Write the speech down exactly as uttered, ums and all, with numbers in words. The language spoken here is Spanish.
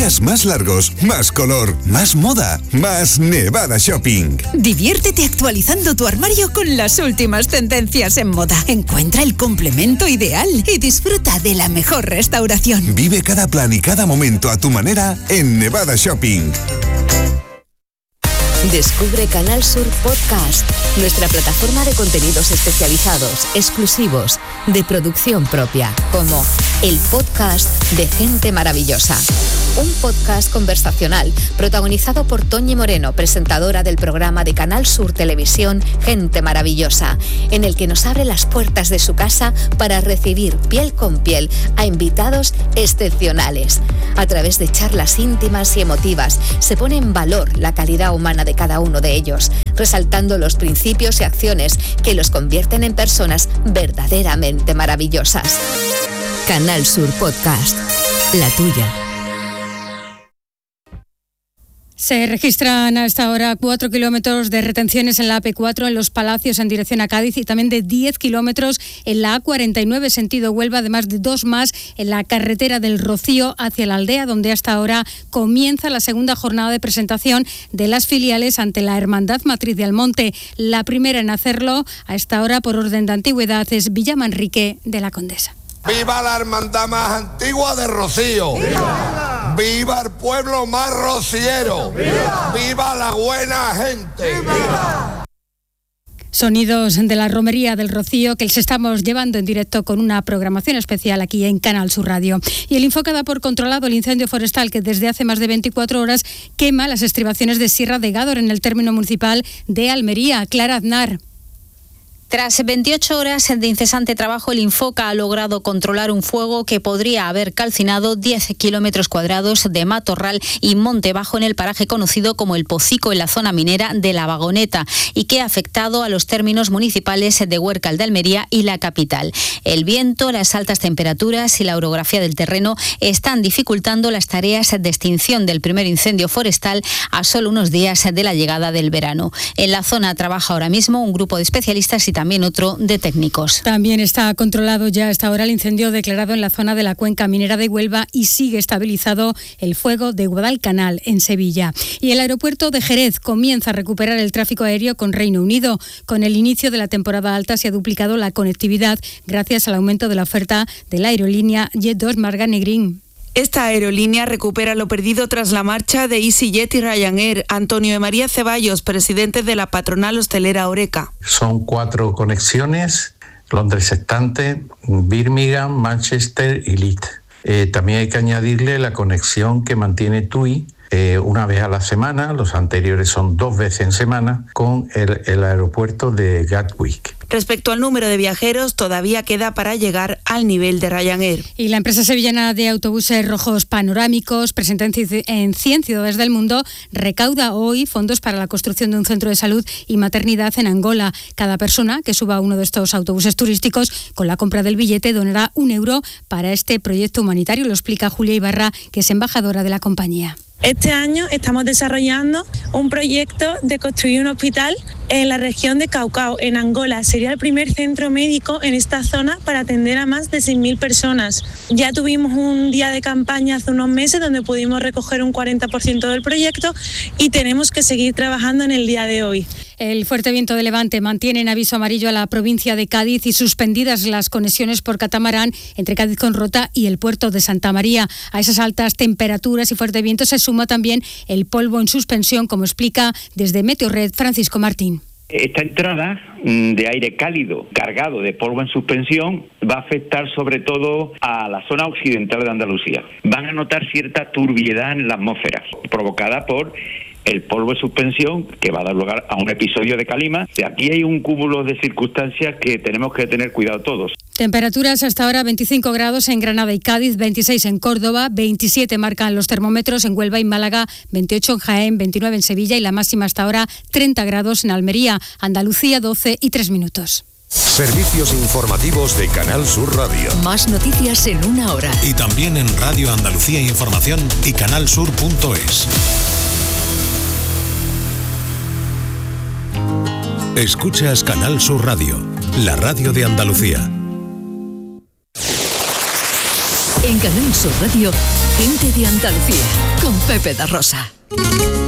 Días más largos, más color, más moda, más Nevada Shopping. Diviértete actualizando tu armario con las últimas tendencias en moda. Encuentra el complemento ideal y disfruta de la mejor restauración. Vive cada plan y cada momento a tu manera en Nevada Shopping. Descubre Canal Sur Podcast, nuestra plataforma de contenidos especializados, exclusivos, de producción propia, como el podcast de Gente Maravillosa. Un podcast conversacional protagonizado por Toñi Moreno, presentadora del programa de Canal Sur Televisión Gente Maravillosa, en el que nos abre las puertas de su casa para recibir piel con piel a invitados excepcionales. A través de charlas íntimas y emotivas se pone en valor la calidad humana de cada uno de ellos, resaltando los principios y acciones que los convierten en personas verdaderamente maravillosas. Canal Sur Podcast, la tuya. Se registran hasta ahora cuatro kilómetros de retenciones en la A P cuatro en Los Palacios en dirección a Cádiz y también de diez kilómetros en la A cuarenta y nueve sentido Huelva, además de dos más en la carretera del Rocío hacia la Aldea, donde hasta ahora comienza la segunda jornada de presentación de las filiales ante la Hermandad Matriz de Almonte. La primera en hacerlo a esta hora por orden de antigüedad es Villamanrique de la Condesa. ¡Viva la hermandad más antigua de Rocío! ¡Viva! ¡Viva el pueblo más rociero! ¡Viva! ¡Viva la buena gente! ¡Viva! Sonidos de la romería del Rocío que les estamos llevando en directo con una programación especial aquí en Canal Sur Radio. Y el Infoca da por controlado el incendio forestal que desde hace más de veinticuatro horas quema las estribaciones de Sierra de Gádor en el término municipal de Almería. Clara Aznar. Tras veintiocho horas de incesante trabajo, el Infoca ha logrado controlar un fuego que podría haber calcinado diez kilómetros cuadrados de matorral y monte bajo en el paraje conocido como El Pocico, en la zona minera de La Vagoneta, y que ha afectado a los términos municipales de Huércal de Almería y la capital. El viento, las altas temperaturas y la orografía del terreno están dificultando las tareas de extinción del primer incendio forestal a solo unos días de la llegada del verano. En la zona trabaja ahora mismo un grupo de especialistas y también otro de técnicos. También está controlado ya hasta ahora el incendio declarado en la zona de la cuenca minera de Huelva y sigue estabilizado el fuego de Guadalcanal en Sevilla. Y el aeropuerto de Jerez comienza a recuperar el tráfico aéreo con Reino Unido. Con el inicio de la temporada alta se ha duplicado la conectividad gracias al aumento de la oferta de la aerolínea Jet dos Marga Negrín. Esta aerolínea recupera lo perdido tras la marcha de EasyJet y Ryanair. Antonio de María Ceballos, presidente de la patronal hostelera Oreca. Son cuatro conexiones: Londres Estante, Birmingham, Manchester y Leeds. Eh, también hay que añadirle la conexión que mantiene TUI eh, una vez a la semana, los anteriores son dos veces en semana, con el, el aeropuerto de Gatwick. Respecto al número de viajeros, todavía queda para llegar al nivel de Ryanair. Y la empresa sevillana de autobuses rojos panorámicos, presente en cien ciudades del mundo, recauda hoy fondos para la construcción de un centro de salud y maternidad en Angola. Cada persona que suba a uno de estos autobuses turísticos con la compra del billete donará un euro para este proyecto humanitario, lo explica Julia Ibarra, que es embajadora de la compañía. Este año estamos desarrollando un proyecto de construir un hospital en la región de Caucao, en Angola. Sería el primer centro médico en esta zona para atender a más de seis mil personas. Ya tuvimos un día de campaña hace unos meses donde pudimos recoger un cuarenta por ciento del proyecto y tenemos que seguir trabajando en el día de hoy. El fuerte viento de levante mantiene en aviso amarillo a la provincia de Cádiz y suspendidas las conexiones por catamarán entre Cádiz con Rota y el puerto de Santa María. A esas altas temperaturas y fuerte viento se suma también el polvo en suspensión, como explica desde Meteorred Francisco Martín. Esta entrada de aire cálido cargado de polvo en suspensión va a afectar sobre todo a la zona occidental de Andalucía. Van a notar cierta turbiedad en la atmósfera provocada por el polvo de suspensión que va a dar lugar a un episodio de calima. Aquí hay un cúmulo de circunstancias que tenemos que tener cuidado todos. Temperaturas hasta ahora veinticinco grados en Granada y Cádiz, veintiséis en Córdoba, veintisiete marcan los termómetros en Huelva y Málaga, veintiocho en Jaén, veintinueve en Sevilla y la máxima hasta ahora treinta grados en Almería, Andalucía doce y tres minutos. Servicios informativos de Canal Sur Radio. Más noticias en una hora. Y también en Radio Andalucía Información y canalsur punto es. Escuchas Canal Sur Radio, la radio de Andalucía. En Canal Sur Radio, Gente de Andalucía, con Pepe da Rosa.